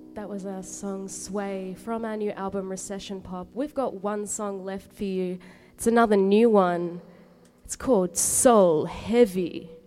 That was our song Sway from our new album Recession Pop. We've got one song left for you. It's another new one. It's called Soul Heavy.